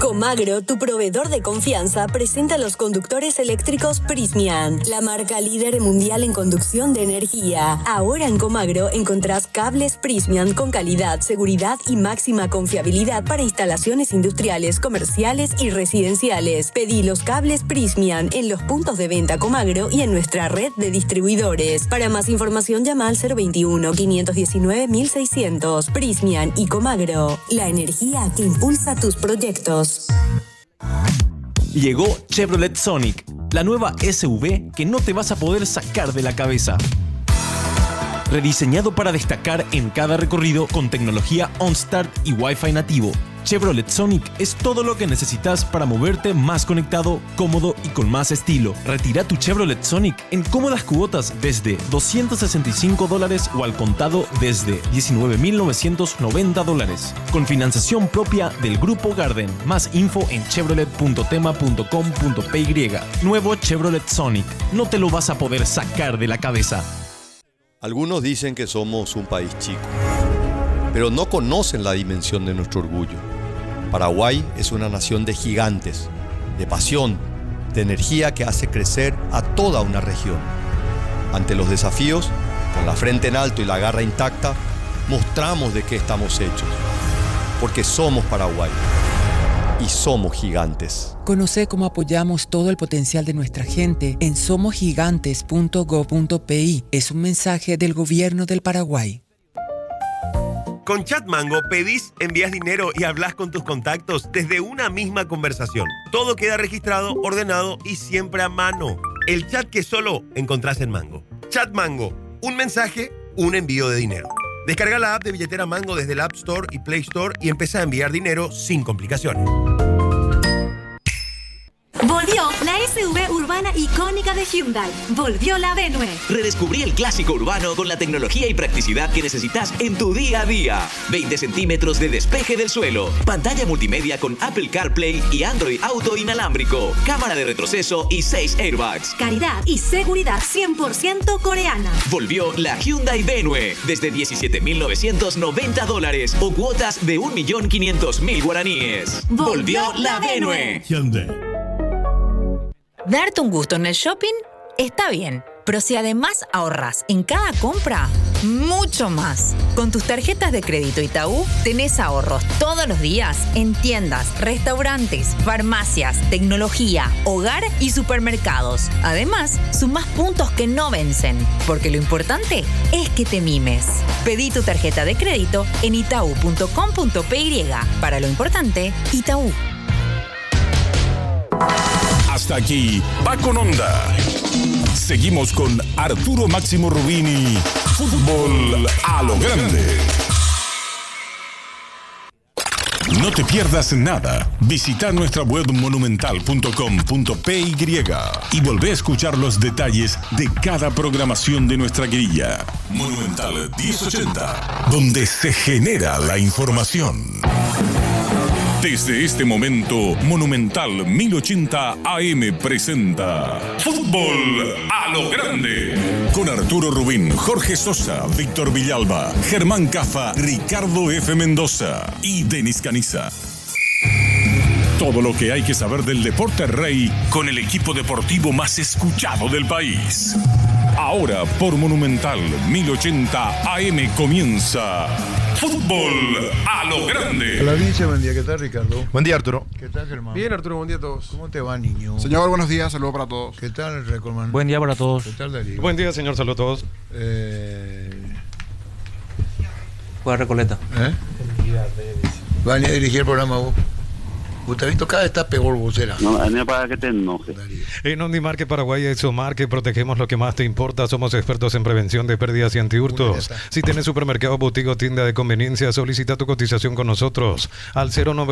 Comagro, tu proveedor de confianza, presenta los conductores eléctricos Prysmian, la marca líder mundial en conducción de energía. Ahora en Comagro encontrás cables Prysmian con calidad, seguridad y máxima confiabilidad para instalaciones industriales, comerciales y residenciales. Pedí los cables Prysmian en los puntos de venta Comagro y en nuestra red de distribuidores. Para más información llama al 021-519-1600. Prysmian y Comagro, la energía que impulsa tus proyectos. Llegó Chevrolet Sonic, la nueva SUV que no te vas a poder sacar de la cabeza. Rediseñado para destacar en cada recorrido con tecnología OnStart y Wi-Fi nativo, Chevrolet Sonic es todo lo que necesitas para moverte más conectado, cómodo y con más estilo. Retira tu Chevrolet Sonic en cómodas cuotas desde $265 o al contado desde $19,990. Con financiación propia del Grupo Garden. Más info en chevrolet.tema.com.py. Nuevo Chevrolet Sonic. No te lo vas a poder sacar de la cabeza. Algunos dicen que somos un país chico, pero no conocen la dimensión de nuestro orgullo. Paraguay es una nación de gigantes, de pasión, de energía que hace crecer a toda una región. Ante los desafíos, con la frente en alto y la garra intacta, mostramos de qué estamos hechos. Porque somos Paraguay y somos gigantes. Conoce cómo apoyamos todo el potencial de nuestra gente en somosgigantes.go.pi. Es un mensaje del Gobierno del Paraguay. Con Chatmango pedís, envías dinero y hablas con tus contactos desde una misma conversación. Todo queda registrado, ordenado y siempre a mano. El chat que solo encontrás en Mango. Chatmango, un mensaje, un envío de dinero. Descarga la app de billetera Mango desde el App Store y Play Store y empieza a enviar dinero sin complicaciones. Volvió la SUV urbana icónica de Hyundai. Volvió la Venue. Redescubrí el clásico urbano con la tecnología y practicidad que necesitas en tu día a día. 20 centímetros de despeje del suelo. Pantalla multimedia con Apple CarPlay y Android Auto inalámbrico. Cámara de retroceso y 6 airbags. Calidad y seguridad 100% coreana. Volvió la Hyundai Venue desde $17,990 o cuotas de 1.500.000 guaraníes. Volvió la Venue. Hyundai. Darte un gusto en el shopping está bien, pero si además ahorras en cada compra, mucho más. Con tus tarjetas de crédito Itaú tenés ahorros todos los días en tiendas, restaurantes, farmacias, tecnología, hogar y supermercados. Además, sumás puntos que no vencen, porque lo importante es que te mimes. Pedí tu tarjeta de crédito en itau.com.py. Para lo importante, Itaú. Hasta aquí, va con onda. Seguimos con Arturo Máximo Rubini. Fútbol a lo grande. No te pierdas nada. Visita nuestra web monumental.com.py y volvé a escuchar los detalles de cada programación de nuestra grilla. Monumental 1080, donde se genera la información. Desde este momento, Monumental 1080 AM presenta Fútbol a lo Grande. Con Arturo Rubín, Jorge Sosa, Víctor Villalba, Germán Cafa, Ricardo F. Mendoza y Denis Caniza. Todo lo que hay que saber del deporte rey con el equipo deportivo más escuchado del país. Ahora por Monumental 1080 AM comienza Fútbol a lo Grande. Hola, Vince, buen día. ¿Qué tal, Ricardo? Buen día, Arturo. ¿Qué tal, Germán? Bien, Arturo, buen día a todos. ¿Cómo te va, niño? Señor, buenos días, saludos para todos. ¿Qué tal, Recordman? Buen día para todos. ¿Qué tal, Darío? Buen día, señor, saludos a todos. Juega Recoleta. ¿Van a dirigir el programa vos? Gustavito, cada vez está peor vocera. No, a mí me para que te enojes. En Omnimarket Paraguay es Somarket, protegemos lo que más te importa. Somos expertos en prevención de pérdidas y antihurtos. Si tienes supermercado, boutique o tienda de conveniencia, solicita tu cotización con nosotros al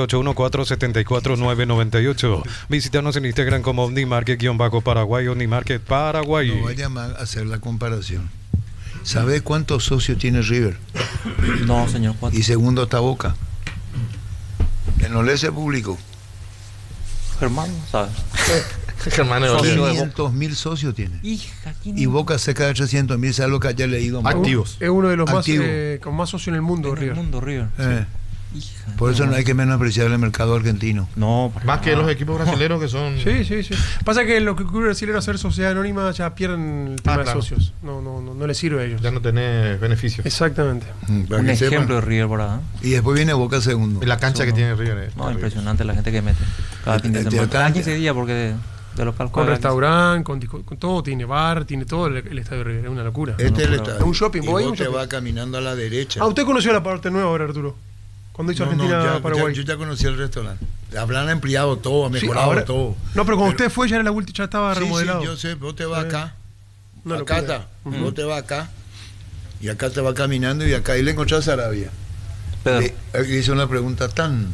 0981-474-998. Visítanos en Instagram como Omnimarket-Paraguay, Omnimarket Paraguay. No vaya a hacer la comparación. ¿Sabes cuántos socios tiene River? No, señor. ¿Cuánto? Y segundo está Boca. Que no lee ese público. Germán, ¿sabes? Germán, 500.000 socios tiene. Hija, y Boca cerca de 300.000, ¿sabes lo que haya leído? Activos. Es uno de los más con más socios en el mundo, en River. El mundo, River. Sí. Por eso no hay que menospreciar el mercado argentino. No, Más que los equipos brasileños que son... Sí. Pasa que lo que ocurre brasileño hacer sociedad anónima ya pierden el tema de socios. No les sirve a ellos. Ya no tenés beneficios. Exactamente. Un ejemplo de River por ahí. Y después viene Boca segundo. Y la cancha que tiene River. No, impresionante la gente que mete. Cada fin de semana. Cada 15 días porque de local con restaurante, con todo, tiene bar, tiene todo el estadio de River. Es una locura. Es el estadio. Es un shopping. Y vos te vas caminando a la derecha. Usted conoció la parte nueva ahora, Arturo. Cuando hizo Argentina-Paraguay. Yo ya conocí el restaurante. Habrán ampliado todo, mejorado todo. No, pero cuando usted fue ya era ya estaba remodelado. Sí, yo sé, vos te vas acá. Acá está. Vos te vas acá. Y acá te vas caminando y acá. Y le encontrás a Sarabia. Le hice una pregunta tan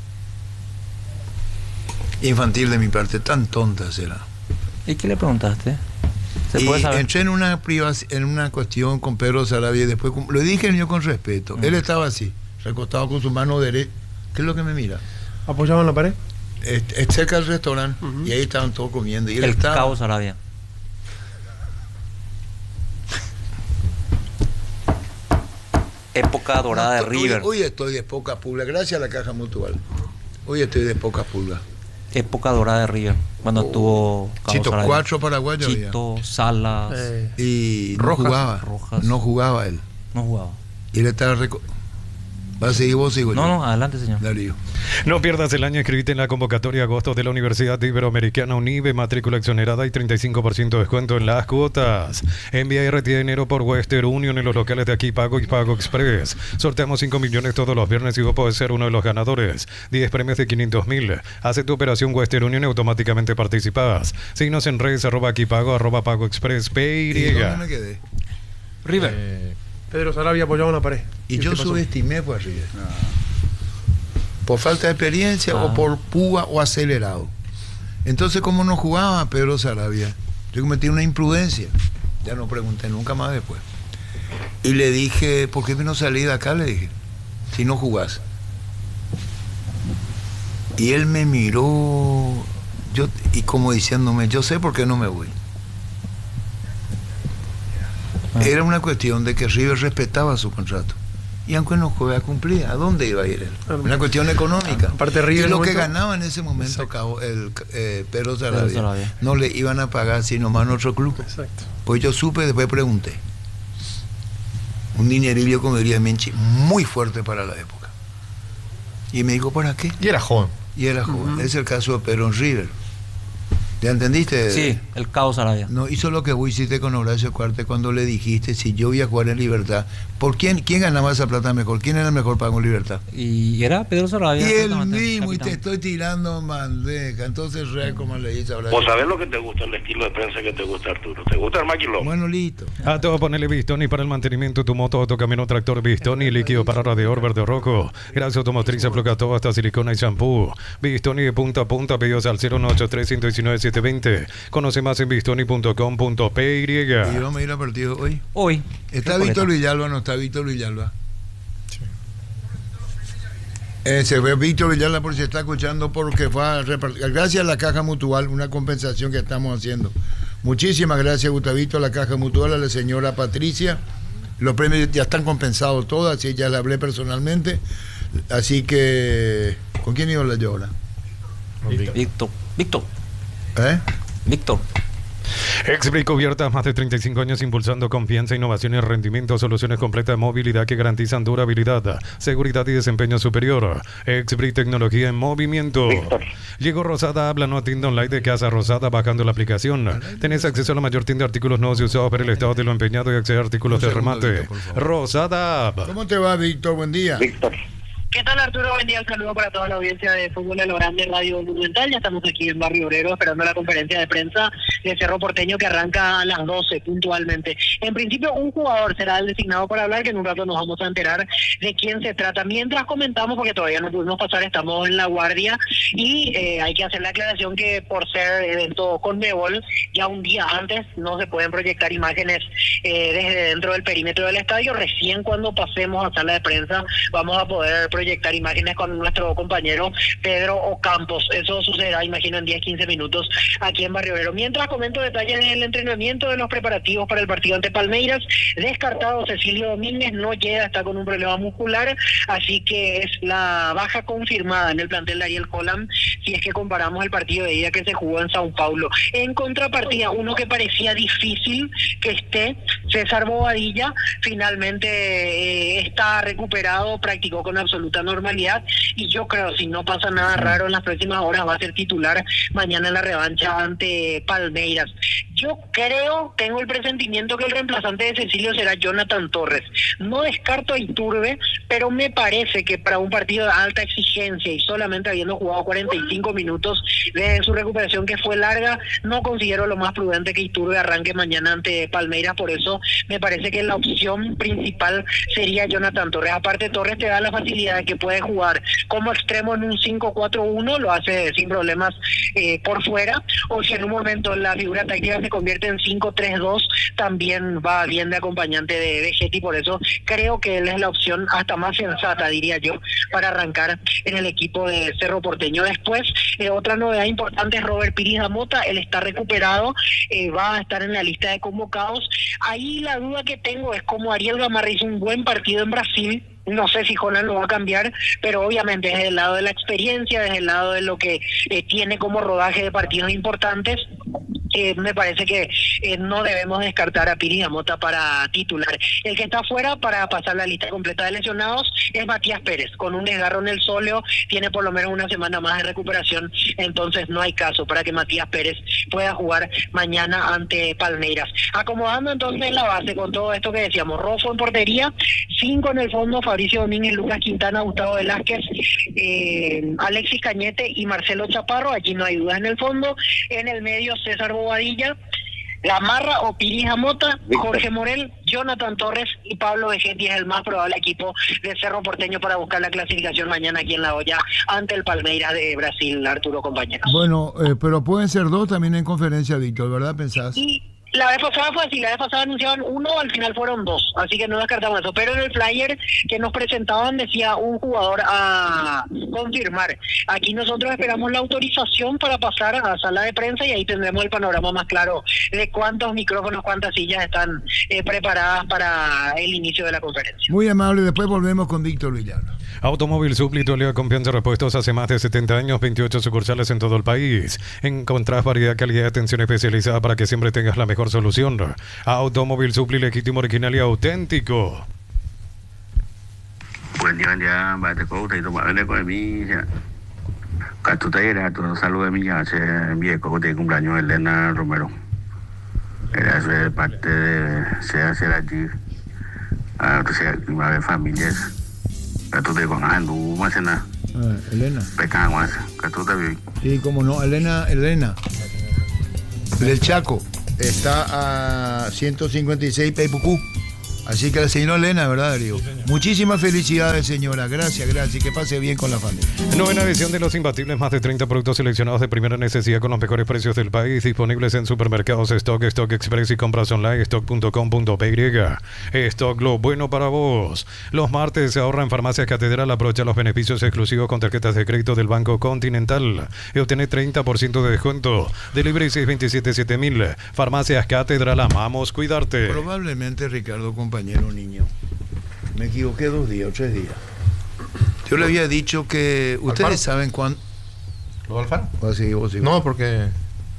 infantil de mi parte, tan tonta será. ¿Y qué le preguntaste? ¿Se puede saber? Entré en una cuestión con Pedro Sarabia y después lo dije yo con respeto. Él estaba así, recostado con su mano derecha. ¿Qué es lo que me mira? ¿Apoyado en la pared? Cerca del restaurante y ahí estaban todos comiendo. Y él el Cabo Sarabia. Época dorada de River. Hoy estoy de poca pulga, gracias a la Caja Mutual. Hoy estoy de poca pulga. Época dorada de River, cuando tuvo Chito, 4 paraguayos. Chito, Salas. Y no jugaba. No jugaba él. No jugaba. Y él estaba ¿Va a seguir vos, sigo yo? No, adelante, señor. Darío. No pierdas el año, inscribite en la convocatoria agosto de la Universidad Iberoamericana UNIBE, matrícula exonerada y 35% de descuento en las cuotas. Envía y retira dinero por Western Union en los locales de Aquí Pago y Pago Express. Sorteamos 5 millones todos los viernes y vos podés ser uno de los ganadores. 10 premios de 500.000. Hace tu operación Western Union y automáticamente participas. Síguenos en redes @aquipago, @Pago Express, PY. ¿Y dónde me quedé? River. Pedro Sarabia apoyado en la pared. Y yo subestimé por River. Por falta de experiencia o por púa o acelerado. Entonces, como no jugaba Pedro Sarabia, yo cometí una imprudencia. Ya no pregunté nunca más después. Y le dije, ¿por qué no salí de acá? Le dije, si no jugás. Y él me miró, y como diciéndome, yo sé por qué no me voy. Era una cuestión de que River respetaba su contrato. Y aunque no juega, cumplía. ¿A dónde iba a ir él? Una cuestión económica. Aparte River, y lo que ganaba en ese momento Pedro Sarabia, no le iban a pagar sino más en otro club. Exacto. Pues yo supe, después pregunté. Un dinerillo, como diría Menchi, muy fuerte para la época. Y me dijo, ¿para qué? Y era joven. Es el caso de Pedro en River. ¿Ya entendiste? Sí, el Cabo Sarabia. No, hizo lo que vos hiciste con Horacio Cuarte cuando le dijiste si yo iba a jugar en Libertad. ¿Por quién ganaba esa plata mejor? ¿Quién era el mejor pago en Libertad? Y era Pedro Sarabia. Y él mismo, y te estoy tirando bandeja. Entonces, como le dice ahora. Vos sabés lo que te gusta, el estilo de prensa que te gusta, Arturo. ¿Te gusta el maquilón? Bueno, listo. A todo ponerle Bistoni para el mantenimiento de tu moto, autocamino, tractor Bistoni, líquido para radiador verde o rojo. Grasa automotriz, aplica todo hasta silicona y shampoo. Bistoni de punta a punta, pedidos al 018319720. Conoce más en bistoni.com.py. ¿Y vamos a ir a partido hoy? Hoy. ¿Está Víctor Villalba o no está Víctor Villalba? Sí. Se ve Víctor Villalba por si está escuchando, porque fue a repartir. Gracias a la Caja Mutual, una compensación que estamos haciendo. Muchísimas gracias, Gustavito, a la Caja Mutual, a la señora Patricia. Los premios ya están compensados todos, así ya le hablé personalmente. Así que, ¿con quién iba la llora? Víctor. ¿Eh? Víctor. Exbrick Cubiertas, más de 35 años impulsando confianza, innovación y rendimiento, soluciones completas de movilidad que garantizan durabilidad, seguridad y desempeño superior. Exbrick, tecnología en movimiento. Víctor. Llegó Rosada, habla, no tienda online de Casa Rosada bajando la aplicación. Tenés acceso a la mayor tienda de artículos nuevos y usados para el estado de lo empeñado y acceder a artículos de remate. Víctor, Rosada. ¿Cómo te va, Víctor? Buen día. Víctor. ¿Qué tal, Arturo? Buen día, un saludo para toda la audiencia de Fútbol a lo Grande Radio Monumental. Ya estamos aquí en Barrio Obrero esperando la conferencia de prensa de Cerro Porteño que arranca a las 12 puntualmente. En principio, un jugador será el designado para hablar, que en un rato nos vamos a enterar de quién se trata. Mientras comentamos, porque todavía no pudimos pasar, estamos en La Guardia y hay que hacer la aclaración que por ser evento Conmebol, ya un día antes no se pueden proyectar imágenes desde dentro del perímetro del estadio. Recién cuando pasemos a sala de prensa vamos a poder proyectar proyectar imágenes con nuestro compañero Pedro Ocampos. Eso sucederá, imagino, en 10-15 minutos aquí en Barrio Obrero. Mientras comento detalles del entrenamiento de los preparativos para el partido ante Palmeiras. Descartado Cecilio Domínguez, no llega, está con un problema muscular, así que es la baja confirmada en el plantel de Ariel Holland, si es que comparamos el partido de ida que se jugó en Sao Paulo. En contrapartida, uno que parecía difícil que esté, César Bobadilla, finalmente está recuperado, practicó con absoluta normalidad, y yo creo, si no pasa nada raro en las próximas horas, va a ser titular mañana en la revancha ante Palmeiras. Yo creo, tengo el presentimiento que el reemplazante de Cecilio será Jonathan Torres. No descarto a Iturbe, pero me parece que para un partido de alta exigencia y solamente habiendo jugado 45 minutos de su recuperación, que fue larga, no considero lo más prudente que Iturbe arranque mañana ante Palmeiras. Por eso me parece que la opción principal sería Jonathan Torres. Aparte, Torres te da la facilidad de que puede jugar como extremo en un 5-4-1, lo hace sin problemas por fuera, o si en un momento la figura táctica se convierte en 5-3-2, también va bien de acompañante de Vegetti. Por eso creo que él es la opción hasta más sensata, diría yo, para arrancar en el equipo de Cerro Porteño. Después, otra novedad importante es Robert Pires da Mota. Él está recuperado, va a estar en la lista de convocados. Ahí la duda que tengo es cómo Ariel Gamarra hizo un buen partido en Brasil. No sé si Holland lo va a cambiar, pero obviamente desde el lado de la experiencia, desde el lado de lo que tiene como rodaje de partidos importantes, me parece que no debemos descartar a Pires da Mota para titular. El que está fuera para pasar la lista completa de lesionados es Matías Pérez, con un desgarro en el sóleo, tiene por lo menos una semana más de recuperación, entonces no hay caso para que Matías Pérez pueda jugar mañana ante Palmeiras. Acomodando entonces la base con todo esto que decíamos: Rofo en portería, 5 en el fondo, Fabricio Domínguez, Lucas Quintana, Gustavo Velázquez, Alexis Cañete y Marcelo Chaparro. Allí no hay dudas en el fondo. En el medio, César Bobadilla, Gamarra o Pires da Mota, Jorge Morel, Jonathan Torres y Pablo Vegetti es el más probable equipo de Cerro Porteño para buscar la clasificación mañana aquí en La Hoya ante el Palmeiras de Brasil, Arturo, compañeros. Bueno, pero pueden ser dos también en conferencia, Víctor, ¿verdad? ¿Pensás? Y la vez pasada fue así, la vez pasada anunciaban uno, al final fueron dos, así que no descartamos eso, pero en el flyer que nos presentaban decía un jugador a confirmar. Aquí nosotros esperamos la autorización para pasar a la sala de prensa y ahí tendremos el panorama más claro de cuántos micrófonos, cuántas sillas están preparadas para el inicio de la conferencia. Muy amable, después volvemos con Víctor Villalba. Automóvil Supli, tu aliado de confianza, repuestos hace más de 70 años, 28 sucursales en todo el país. Encontrás variedad, calidad y atención especializada para que siempre tengas la mejor solución. Automóvil Supli, legítimo, original y auténtico. Buen día, va a te coger tu madre con mi Catutera, tu salud de mi hace viejo de cumpleaños Elena Romero. Era eso parte de ser allí. O sea, una familias. Catute con Andu, más nada. Elena. Pecamos, Catute bien. Sí, como no, Elena. Del Chaco. Está a 156 Peipucú. Así que la señora Elena, ¿verdad, Darío? Sí, muchísimas felicidades, señora. Gracias. Que pase bien con la familia. Novena edición de Los Imbatibles, más de 30 productos seleccionados de primera necesidad con los mejores precios del país, disponibles en supermercados Stock, Stock Express y compras online, stock.com.py. Stock, lo bueno para vos. Los martes se ahorra en Farmacias Catedral, aprovecha los beneficios exclusivos con tarjetas de crédito del Banco Continental y obtiene 30% de descuento. Delivery 627-7000. Farmacias Catedral, amamos cuidarte. Probablemente, Ricardo, compañero niño, me equivoqué 2 días o 3 días. Yo le había dicho que ustedes ¿Alfaro? saben cuándo. ¿Lo Alfaro? Vos sí. No, porque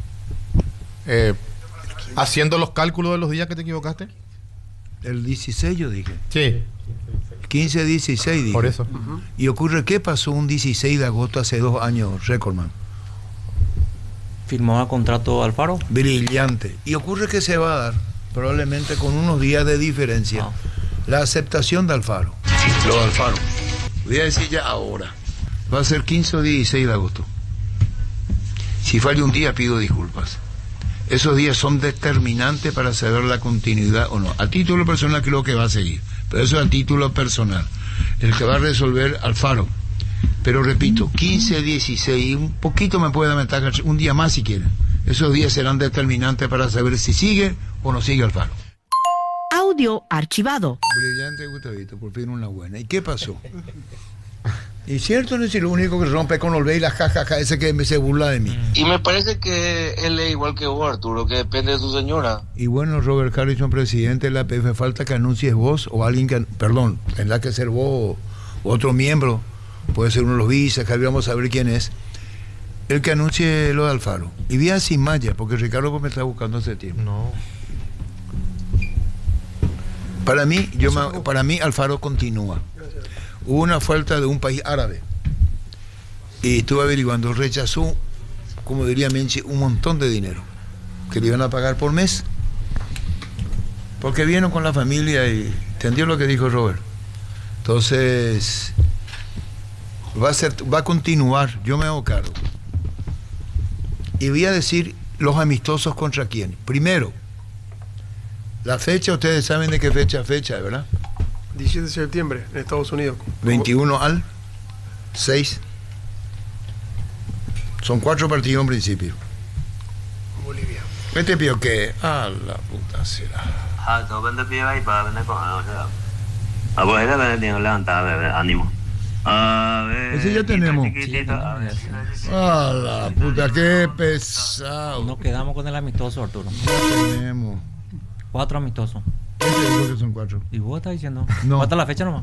haciendo los cálculos de los días que te equivocaste. El 16 yo dije. Sí. 15-16 dije. Por eso. Y ocurre, ¿qué pasó un 16 de agosto hace 2 años, Recordman? ¿Firmó el contrato Alfaro? Brillante. Y ocurre que se va a dar, probablemente con unos días de diferencia, la aceptación de Alfaro. Lo de Alfaro. Voy a decir ya ahora. Va a ser 15 o 16 de agosto. Si falla un día, pido disculpas. Esos días son determinantes para saber la continuidad o no. A título personal creo que va a seguir, pero eso es a título personal. El que va a resolver Alfaro. Pero repito, 15, 16, un poquito me puede aumentar, un día más si quieren. Esos días serán determinantes para saber si sigue o no sigue Alfaro. Audio archivado. Brillante, Gustavito, por fin una buena. ¿Y qué pasó? Y cierto, no es lo único que rompe con Olvey la jajaja ese que se burla de mí. Y me parece que él es igual que vos, Arturo, que depende de su señora. Y bueno, Robert Harrison, presidente de la APF, falta que anuncies vos o alguien que, perdón, tendrá que ser vos o otro miembro, puede ser uno de los vices, que vamos a ver quién es, el que anuncie lo de Alfaro. Y vía sin malla, porque Ricardo me está buscando hace tiempo. No. Para mí Alfaro continúa. Hubo una falta de un país árabe y estuve averiguando, rechazó, como diría Menchi, un montón de dinero que le iban a pagar por mes porque vieron con la familia y entendió lo que dijo Robert. Entonces va a continuar, yo me hago cargo y voy a decir los amistosos contra quién. Primero, la fecha, ustedes saben de qué fecha, ¿verdad? 17 de septiembre en Estados Unidos. 21 al 6. Son 4 partidos en principio. Bolivia. Este pío que la puta será. Pues era que levantaba, ánimo. Ese ya tenemos. La puta, qué pesado. Nos quedamos con el amistoso, Arturo. Ya tenemos 4 amistosos. Creo que son 4. ¿Y vos estás diciendo? No. ¿Hasta la fecha nomás?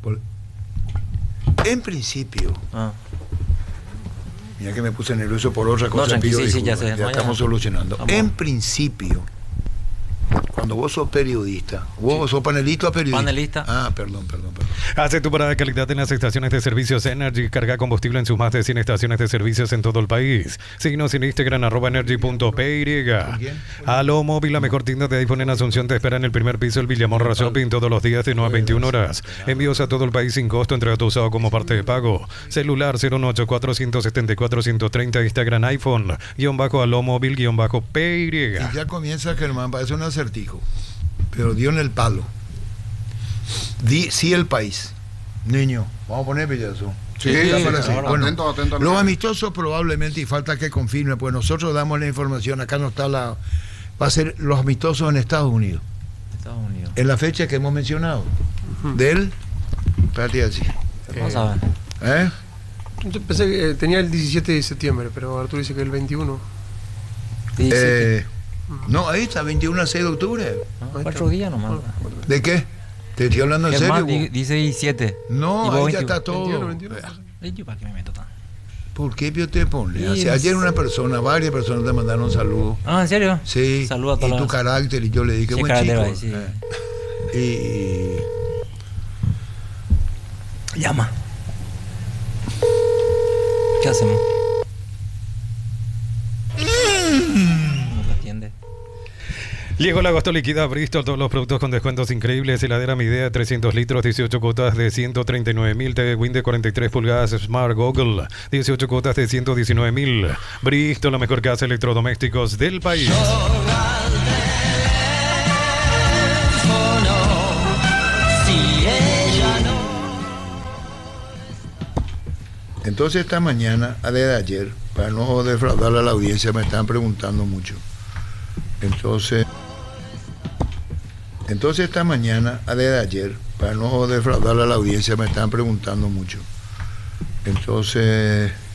En principio. Mira que me puse nervioso por otra cosa. No, sí, ya sé. Ya estamos solucionando. En principio, cuando vos sos periodista, vos sos panelista o periodista. Panelista. Perdón. Hace tu parada de calidad en las estaciones de servicios Energy. Carga combustible en sus más de 100 estaciones de servicios en todo el país. Síguenos en Instagram @energy.py. Aló Móvil, la mejor tienda de iPhone en Asunción, te espera en el primer piso del Villamorra Shopping todos los días de 9 a 21 horas. Envíos a todo el país sin costo, entrega tu usado como parte de pago. Celular 018-474-130, Instagram iPhone _aló móvil _py. Y ya comienza Germán, parece un acertijo, pero dio en el palo. Sí, el país. Niño, vamos a poner pillazo. Sí, claro. Bueno, atento. Los amistosos probablemente, y falta que confirme, pues nosotros damos la información, acá no está va a ser los amistosos en Estados Unidos. En la fecha que hemos mencionado. Del, espérate así. Vamos a ver. Yo pensé que tenía el 17 de septiembre, pero Arturo dice que el 21. No, ahí está, 21 al 6 de octubre. 4 días nomás. ¿De qué? Te estoy hablando en serio. Dice 17. No, ahí ya está todo. 21. ¿Para qué me meto tan? ¿Por qué Pio te pone? Ayer varias personas te mandaron saludos. ¿En serio? Sí. Saludos a todos. Y tu carácter, y yo le dije, buen chico. Sí. Y llama. ¿Qué hacemos? No lo atiende. Llegó el agosto liquida Bristol, todos los productos con descuentos increíbles. Heladera Midea 300 litros, 18 cuotas de 139.000. TV Win de 43 pulgadas Smart Google, 18 cuotas de 119.000. Bristol, la mejor casa de electrodomésticos del país. Entonces esta mañana, desde ayer, para no defraudar a la audiencia, me están preguntando mucho. Entonces esta mañana, desde ayer, para no defraudar a la audiencia, me están preguntando mucho. Entonces